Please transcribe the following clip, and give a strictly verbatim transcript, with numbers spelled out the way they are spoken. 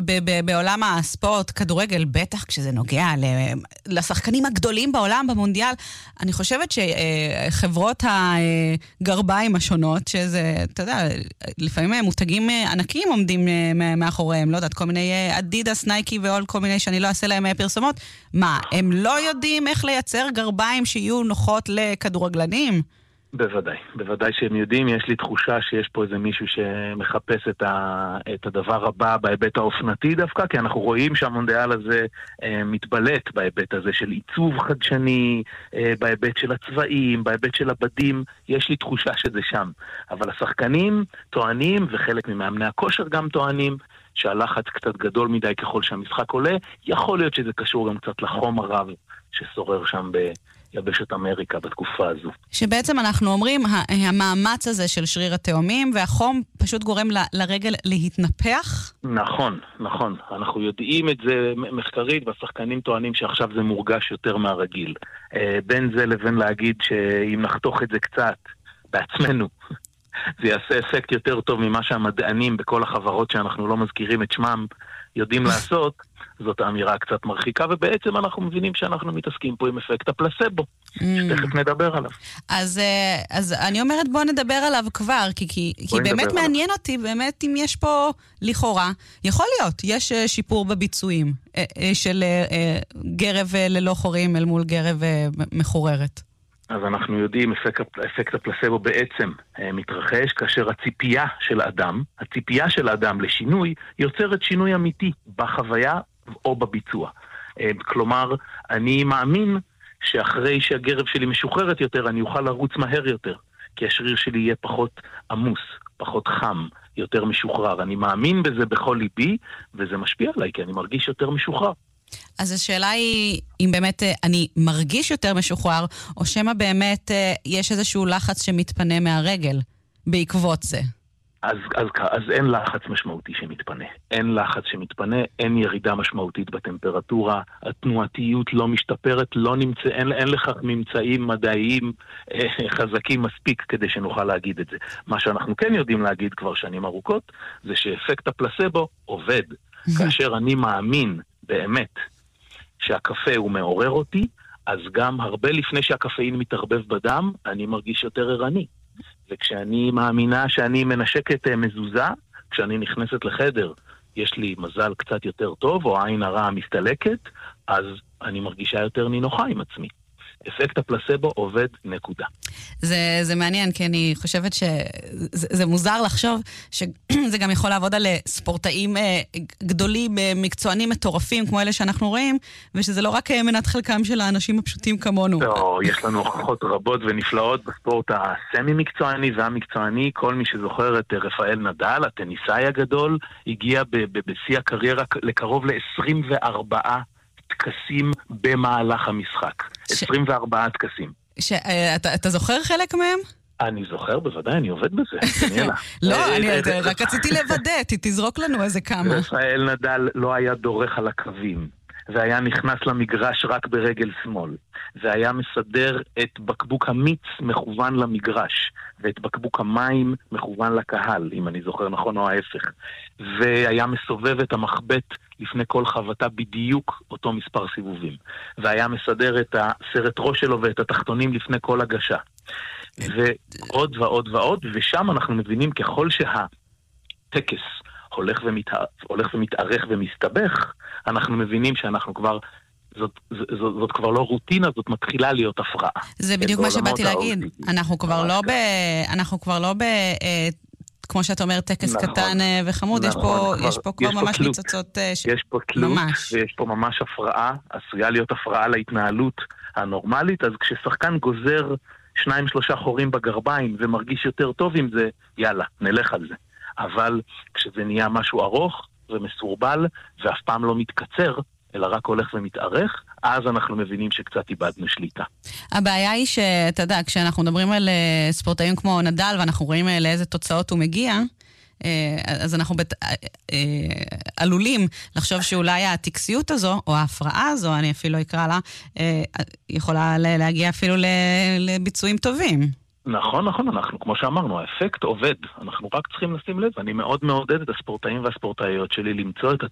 ב- ב- בעולם הספורט, כדורגל, בטח כשזה נוגע ל- לשחקנים הגדולים בעולם במונדיאל, אני חושבת שחברות הגרביים השונות, שזה, אתה יודע, לפעמים מותגים ענקיים עומדים מאחוריהם, לא יודעת, כל מיני אדידס, נייקי ועוד כל מיני שאני לא אעשה להם פרסומות. מה, הם לא יודעים איך לייצר גרביים שיהיו נוחות לכדורגלנים? בוודאי, בוודאי שהם יודעים. יש לי תחושה שיש פה איזה מישהו שמחפש את, ה, את הדבר הבא בהיבט האופנתי דווקא, כי אנחנו רואים שהמונדיאל הזה אה, מתבלט בהיבט הזה של עיצוב חדשני, אה, בהיבט של הצבעים, בהיבט של הבדים. יש לי תחושה שזה שם. אבל השחקנים טוענים, וחלק ממאמני הכושר גם טוענים, שהלחץ קצת גדול מדי ככל שהמשחק עולה. יכול להיות שזה קשור גם קצת לחום הרב ששורר שם ב... יבשת אמריקה בתקופה הזו. שבעצם אנחנו אומרים, המאמץ הזה של שריר התאומים, והחום פשוט גורם ל- לרגל להתנפח? נכון, נכון. אנחנו יודעים את זה מחקרית, והשחקנים טוענים שעכשיו זה מורגש יותר מהרגיל. בין זה לבין להגיד שאם נחתוך את זה קצת בעצמנו, זה יעשה אפקט יותר טוב ממה שהמדענים בכל החברות שאנחנו לא מזכירים את שמם יודעים לעשות, זאת האמירה קצת מרחיקה, ובעצם אנחנו מבינים שאנחנו מתעסקים פה עם אפקט הפלסבו, שתכף נדבר עליו. אז, אז אני אומרת בוא נדבר עליו כבר, כי, כי, כי באמת מעניין עליו. אותי, באמת אם יש פה לכאורה, יכול להיות, יש שיפור בביצועים של גרב ללא חורים אל מול גרב מחוררת. אז אנחנו יודעים, אפקט, אפקט הפלסבו בעצם אה, מתרחש כאשר הציפייה של אדם, הציפייה של אדם לשינוי, יוצרת שינוי אמיתי בחוויה או בביצוע. אה, כלומר, אני מאמין שאחרי שהגרב שלי משוחררת יותר, אני אוכל לרוץ מהר יותר, כי השריר שלי יהיה פחות עמוס, פחות חם, יותר משוחרר. אני מאמין בזה בכל ליבי, וזה משפיע עליי, כי אני מרגיש יותר משוחרר. אז השאלה היא, אם באמת אני מרגיש יותר משוחרר, או שמה באמת יש איזשהו לחץ שמתפנה מהרגל בעקבות זה? אז, אז, אז אין לחץ משמעותי שמתפנה. אין לחץ שמתפנה, אין ירידה משמעותית בטמפרטורה, התנועתיות לא משתפרת, לא נמצא, אין, אין לכך ממצאים מדעיים אה, חזקים מספיק כדי שנוכל להגיד את זה. מה שאנחנו כן יודעים להגיד כבר שנים ארוכות, זה שאפקט הפלסבו עובד. כאשר אני מאמין באמת שהקפה הוא מעורר אותי, אז גם הרבה לפני שהקפאין מתערבב בדם, אני מרגיש יותר ערני. וכשאני מאמינה שאני מנשקת מזוזה, כשאני נכנסת לחדר, יש לי מזל קצת יותר טוב, או עין הרע מסתלקת, אז אני מרגישה יותר נינוחה עם עצמי. אפקט הפלסבו עובד נקודה. זה, זה מעניין, כי אני חושבת שזה זה מוזר לחשוב שזה גם יכול לעבוד על ספורטאים גדולים, מקצוענים מטורפים, כמו אלה שאנחנו רואים, ושזה לא רק מנת חלקם של האנשים הפשוטים כמונו. לא, יש לנו הוכחות רבות ונפלאות בספורט הסמי-מקצועני והמקצועני. כל מי שזוכר את רפאל נדל, הטניסאי הגדול, הגיע בשיא הקריירה לקרוב ל-עשרים וארבעה טקסים במהלך המשחק. עשרים וארבעה טקסים. אתה זוכר חלק מהם? אני זוכר, בוודאי, אני עובד בזה. לא, אני רק רציתי לוודא, תזרוק לנו איזה כמה. רפאל נדל לא היה דורך על הקווים, והיה נכנס למגרש רק ברגל שמאל, והיה מסדר את בקבוק המיץ מכוון למגרש, ואת בקבוק המים מכוון לקהל, אם אני זוכר נכון או ההפך, והיה מסובב את המחבט לפני כל חבטה בדיוק אותו מספר סיבובים, והיה מסדר את הסרט ראש שלו ואת התחתונים לפני כל הגשה, ועוד ועוד ועוד, ושם אנחנו מבינים ככל שהטקס הולך, ומתאר, הולך ומתארך ומסתבך, אנחנו מבינים שאנחנו כבר, זאת, זאת, זאת כבר לא רוטינה, זאת מתחילה להיות הפרעה. זה בדיוק מה שבאתי להגיד. אנחנו כבר לא ב... אנחנו כבר לא ב... כמו שאתה אומר, טקס נכון, קטן וחמוד, נכון, יש פה, כבר, יש פה כבר יש ממש פה ניצוצות... ש... יש פה תלות, ממש. ויש פה ממש הפרעה, עשויה להיות הפרעה להתנהלות הנורמלית, אז כששחקן גוזר שניים שלושה חורים בגרביים ומרגיש יותר טוב עם זה, יאללה, נלך על זה. אבל כשזה נהיה משהו ארוך ומסורבל ואף פעם לא מתקצר, אלא רק הולך ומתארך, אז אנחנו מבינים שקצת איבדנו שליטה. הבעיה היא שאתה יודע, כשאנחנו מדברים על ספורטאים כמו נדל, ואנחנו רואים לאיזה תוצאות הוא מגיע, אז אנחנו בת... עלולים לחשוב שאולי הטקסיות הזו, או ההפרעה הזו, אני אפילו אקרא לה, יכולה להגיע אפילו לביצועים טובים. נכון, נכון, אנחנו, כמו שאמרנו, האפקט עובד. אנחנו רק צריכים לשים לב, אני מאוד מעודד את הספורטאים והספורטאיות שלי למצוא את